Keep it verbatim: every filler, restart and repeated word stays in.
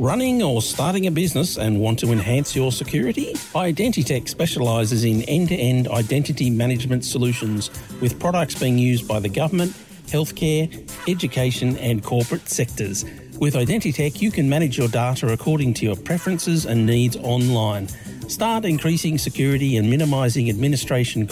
Running or starting a business and want to enhance your security? Identitech specialises in end-to-end identity management solutions with products being used by the government, healthcare, education and corporate sectors. With Identitech, you can manage your data according to your preferences and needs online. Start increasing security and minimising administration